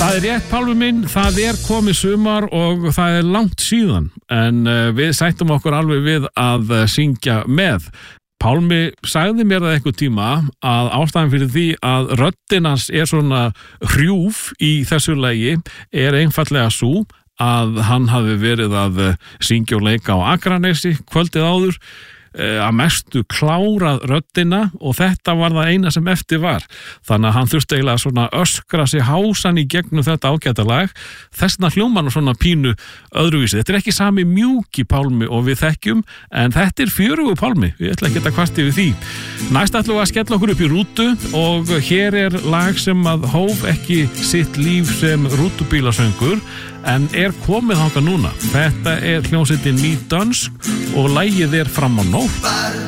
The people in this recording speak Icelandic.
Það rétt, Pálmi minn, það komið sumar og það langt síðan, en við sættum okkur alveg við að syngja með. Pálmi sagði mér það einhvern tíma að ástæðan fyrir því að röddin hans svona hrjúf í þessu lagi einfaldlega sú að hann hafi verið að syngja og leika á Akranesi kvöldið áður, að mestu klárað röddina og þetta var það eina sem eftir var. Þannig að hann þurfti eiginlega svona öskra sig hásan í gegnum þetta ágæta lag. Þessna hljóman og svona pínu öðruvísi. Þetta ekki sami mjúki Pálmi og við þekkjum, en þetta fjörugu Pálmi. Ég ætla ekki að kvarta yfir því. Næst ætlum við að skella okkur upp í rútu og hér lag sem að hóf ekki sitt líf sem rútubílasöngur, en komið þangað núna. Þetta hljómsveitin Nýdönsk og lagið Fram á nótt.